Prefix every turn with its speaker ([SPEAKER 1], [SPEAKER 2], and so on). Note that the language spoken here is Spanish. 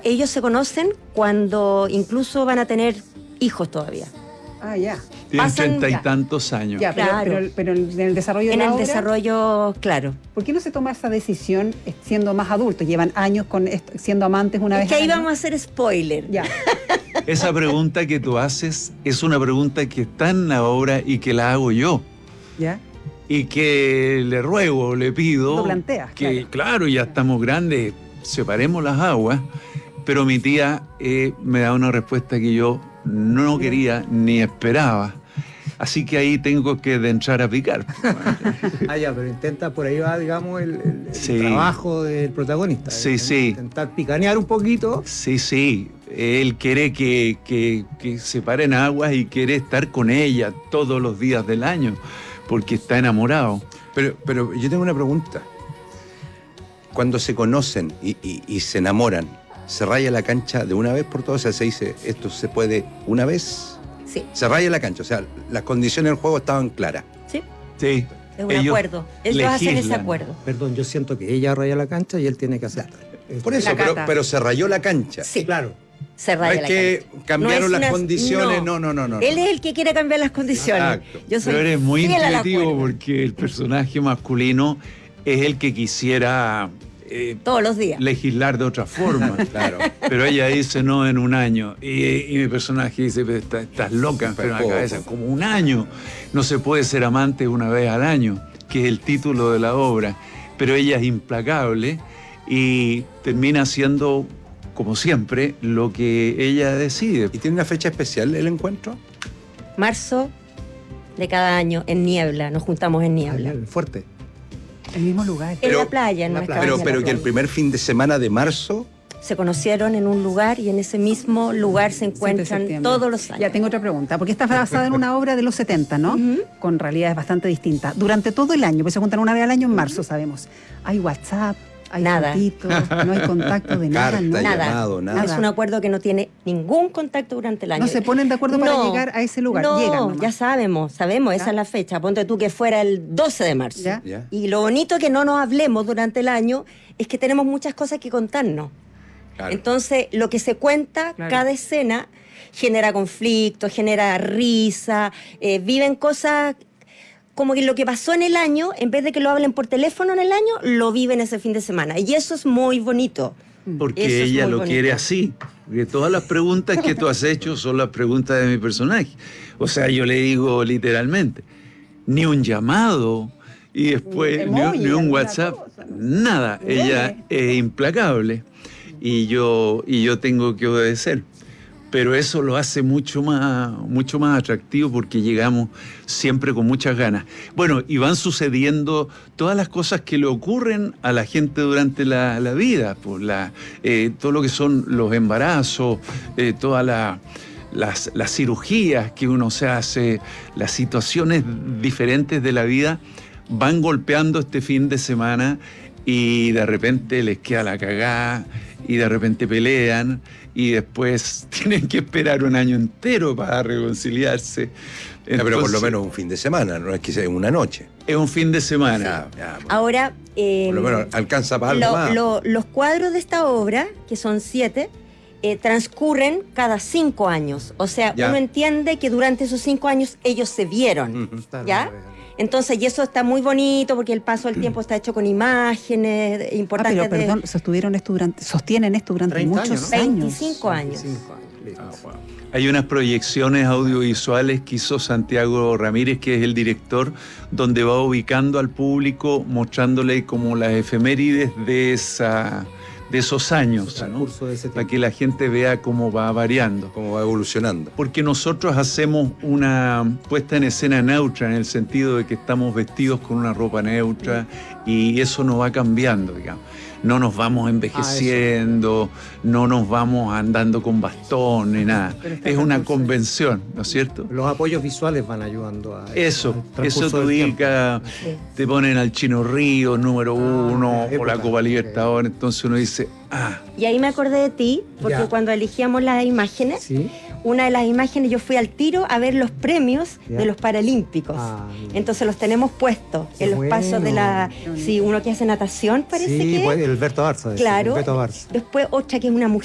[SPEAKER 1] ellos se conocen cuando incluso van a tener hijos todavía.
[SPEAKER 2] Ah, ya.
[SPEAKER 3] Tienen
[SPEAKER 1] Pasan
[SPEAKER 3] 30 y
[SPEAKER 1] ya.
[SPEAKER 3] tantos años.
[SPEAKER 2] Ya,
[SPEAKER 1] Claro.
[SPEAKER 2] pero en el desarrollo de
[SPEAKER 1] En
[SPEAKER 2] la
[SPEAKER 1] el
[SPEAKER 2] obra,
[SPEAKER 1] desarrollo, claro.
[SPEAKER 2] ¿por qué no se toma esa decisión siendo más adultos? Llevan años siendo amantes una
[SPEAKER 1] Es
[SPEAKER 2] vez
[SPEAKER 1] que ahí
[SPEAKER 2] al año.
[SPEAKER 1] vamos a hacer spoiler.
[SPEAKER 2] Ya.
[SPEAKER 3] Esa pregunta que tú haces es una pregunta que está en la obra y que la hago yo.
[SPEAKER 2] ¿Ya?
[SPEAKER 3] Y que le ruego, le pido
[SPEAKER 2] Lo planteas,
[SPEAKER 3] que, claro, ya estamos grandes, separemos las aguas, pero mi tía me da una respuesta que yo no quería ni esperaba. Así que ahí tengo que entrar a picar.
[SPEAKER 4] Ah, ya, pero intenta, por ahí va, digamos, el
[SPEAKER 3] Sí.
[SPEAKER 4] trabajo del protagonista.
[SPEAKER 3] Sí, sí.
[SPEAKER 4] Intentar picanear un poquito.
[SPEAKER 3] Sí, sí, él quiere que separen aguas y quiere estar con ella todos los días del año, porque está enamorado.
[SPEAKER 5] Pero yo tengo una pregunta. Cuando se conocen y se enamoran, ¿se raya la cancha de una vez por todas? O sea, se dice, ¿esto se puede una vez?
[SPEAKER 1] Sí,
[SPEAKER 5] Se raya la cancha, o sea, las condiciones del juego estaban claras.
[SPEAKER 1] sí.
[SPEAKER 3] Sí.
[SPEAKER 1] Es un
[SPEAKER 3] Ellos
[SPEAKER 1] acuerdo. Ellos hacen ese
[SPEAKER 3] legislan.
[SPEAKER 1] acuerdo.
[SPEAKER 4] Perdón, yo siento que ella raya la cancha y él tiene que aceptar.
[SPEAKER 5] Por eso,
[SPEAKER 2] La cata.
[SPEAKER 5] pero se rayó la cancha.
[SPEAKER 1] Sí,
[SPEAKER 4] Claro.
[SPEAKER 1] se
[SPEAKER 5] No
[SPEAKER 1] raya
[SPEAKER 5] es
[SPEAKER 1] la
[SPEAKER 5] que
[SPEAKER 1] cancha.
[SPEAKER 5] cambiaron
[SPEAKER 1] No es
[SPEAKER 5] las
[SPEAKER 1] una-
[SPEAKER 5] condiciones,
[SPEAKER 1] no.
[SPEAKER 5] no.
[SPEAKER 1] Él es el que quiere cambiar las condiciones.
[SPEAKER 5] Exacto.
[SPEAKER 1] Yo soy
[SPEAKER 3] Pero eres muy
[SPEAKER 1] fiel al
[SPEAKER 3] intuitivo
[SPEAKER 1] acuerdo.
[SPEAKER 3] porque el personaje masculino es el que quisiera
[SPEAKER 1] Todos los días.
[SPEAKER 3] legislar de otra forma.
[SPEAKER 5] Claro.
[SPEAKER 3] Pero ella dice no en un año. Y mi personaje dice, "Pero estás loca, enferma de
[SPEAKER 5] poco.
[SPEAKER 3] cabeza, como un año. No se puede ser amante una vez al año", que es el título de la obra. Pero ella es implacable y termina haciendo, como siempre, lo que ella decide.
[SPEAKER 5] ¿Y tiene una fecha especial el encuentro?
[SPEAKER 1] Marzo de cada año, en Niebla. Nos juntamos en Niebla.
[SPEAKER 4] Fuerte.
[SPEAKER 2] El mismo lugar.
[SPEAKER 1] En
[SPEAKER 5] Pero-
[SPEAKER 1] la playa, en
[SPEAKER 4] la
[SPEAKER 1] nuestra
[SPEAKER 4] playa.
[SPEAKER 1] baña
[SPEAKER 5] Pero
[SPEAKER 1] la
[SPEAKER 5] que el
[SPEAKER 1] playa.
[SPEAKER 5] primer fin de semana de marzo,
[SPEAKER 1] Se conocieron en un lugar y en ese mismo lugar se
[SPEAKER 2] 7 de
[SPEAKER 1] encuentran
[SPEAKER 2] septiembre.
[SPEAKER 1] todos los años.
[SPEAKER 2] Ya tengo otra pregunta, porque está basada en una obra de los 70, ¿no? Con realidades bastante distintas. Durante todo el año, pues se juntan una vez al año en marzo, sabemos. Hay WhatsApp, hay
[SPEAKER 1] Nada.
[SPEAKER 2] fotitos, no hay contacto de nada,
[SPEAKER 5] Carta,
[SPEAKER 2] ¿no?
[SPEAKER 1] Nada.
[SPEAKER 5] llamado, nada.
[SPEAKER 1] Es un acuerdo que no tiene ningún contacto durante el año.
[SPEAKER 2] No se ponen de acuerdo para
[SPEAKER 1] No,
[SPEAKER 2] llegar a ese lugar.
[SPEAKER 1] No,
[SPEAKER 2] Llegan nomás.
[SPEAKER 1] ya sabemos, esa
[SPEAKER 2] ¿Ya?
[SPEAKER 1] es la fecha. Ponte tú que fuera el 12 de marzo.
[SPEAKER 2] ¿Ya?
[SPEAKER 5] Ya.
[SPEAKER 1] Y lo bonito que no nos hablemos durante el año es que tenemos muchas cosas que contarnos.
[SPEAKER 5] Claro.
[SPEAKER 1] Entonces, lo que se cuenta,
[SPEAKER 2] Claro.
[SPEAKER 1] cada escena, genera conflicto, genera risa, viven cosas como que lo que pasó en el año, en vez de que lo hablen por teléfono en el año, lo viven ese fin de semana. Y eso es muy bonito.
[SPEAKER 3] Porque
[SPEAKER 1] Eso es
[SPEAKER 3] ella
[SPEAKER 1] muy
[SPEAKER 3] lo
[SPEAKER 1] bonito.
[SPEAKER 3] quiere así. Porque todas las preguntas que tú has hecho son las preguntas de mi personaje. O sea, yo le digo literalmente, ni un llamado y después
[SPEAKER 2] Un
[SPEAKER 3] ni
[SPEAKER 2] emoji,
[SPEAKER 3] un
[SPEAKER 2] alguna
[SPEAKER 3] WhatsApp,
[SPEAKER 2] cosa, ¿no?
[SPEAKER 3] nada.
[SPEAKER 2] Un
[SPEAKER 3] Ella
[SPEAKER 2] meme.
[SPEAKER 3] es implacable y yo tengo que obedecer. Pero eso lo hace mucho más atractivo porque llegamos siempre con muchas ganas. Bueno, y van sucediendo todas las cosas que le ocurren a la gente durante la vida, pues todo lo que son los embarazos, todas las cirugías que uno se hace, las situaciones diferentes de la vida van golpeando este fin de semana y de repente les queda la cagada y de repente pelean y después tienen que esperar un año entero para reconciliarse.
[SPEAKER 5] Ya, pero por lo
[SPEAKER 3] Entonces,
[SPEAKER 5] menos un fin de semana, no es que sea una noche.
[SPEAKER 3] es un fin de semana.
[SPEAKER 5] Ya,
[SPEAKER 1] Ahora,
[SPEAKER 5] por lo menos alcanza para algo más.
[SPEAKER 1] los cuadros de esta obra, que son 7, transcurren cada 5 años. O sea,
[SPEAKER 5] Ya.
[SPEAKER 1] uno entiende que durante esos 5 años ellos se vieron.
[SPEAKER 5] Ujú.
[SPEAKER 1] ¿Ya? Entonces, y eso está muy bonito porque el paso del tiempo está hecho con imágenes importantes.
[SPEAKER 2] pero perdón, sostienen esto durante
[SPEAKER 4] 30
[SPEAKER 2] muchos
[SPEAKER 4] años,
[SPEAKER 2] años.
[SPEAKER 1] 25 años.
[SPEAKER 4] 25 años, listo.
[SPEAKER 3] Hay unas proyecciones audiovisuales que hizo Santiago Ramírez, que es el director, donde va ubicando al público, mostrándole como las efemérides de esos años,
[SPEAKER 4] El
[SPEAKER 3] ¿no?
[SPEAKER 4] curso de ese
[SPEAKER 3] Para
[SPEAKER 4] tiempo.
[SPEAKER 3] que la gente vea cómo va variando.
[SPEAKER 5] Cómo va evolucionando.
[SPEAKER 3] Porque nosotros hacemos una puesta en escena neutra, en el sentido de que estamos vestidos con una ropa neutra y eso no va cambiando, digamos. No nos vamos envejeciendo, no nos vamos andando con bastón ni nada.
[SPEAKER 2] Pero está
[SPEAKER 3] Es una
[SPEAKER 2] concurso.
[SPEAKER 3] convención, ¿no es cierto?
[SPEAKER 4] Los apoyos visuales van ayudando a
[SPEAKER 3] Eso
[SPEAKER 4] al transcurso
[SPEAKER 3] te
[SPEAKER 4] del tiempo.
[SPEAKER 3] ubica,
[SPEAKER 1] Sí.
[SPEAKER 3] te ponen al Chino Río número 1
[SPEAKER 4] ya,
[SPEAKER 3] o la
[SPEAKER 4] época,
[SPEAKER 3] Copa
[SPEAKER 4] ok.
[SPEAKER 3] Libertadores, entonces uno dice,
[SPEAKER 1] Y ahí me acordé de ti, porque
[SPEAKER 4] Ya.
[SPEAKER 1] cuando elegíamos las imágenes,
[SPEAKER 4] Sí.
[SPEAKER 1] una de las imágenes yo fui al tiro a ver los premios
[SPEAKER 4] Ya.
[SPEAKER 1] de los Paralímpicos.
[SPEAKER 4] Ah, mira.
[SPEAKER 1] Entonces los tenemos puestos
[SPEAKER 4] Qué
[SPEAKER 1] en los pasos de la...
[SPEAKER 2] bueno.
[SPEAKER 1] Sí, uno que hace natación parece
[SPEAKER 4] Sí,
[SPEAKER 1] que...
[SPEAKER 4] pues, el Alberto Barça.
[SPEAKER 1] Claro.
[SPEAKER 4] Beto Barça.
[SPEAKER 1] Después otra que es una mujer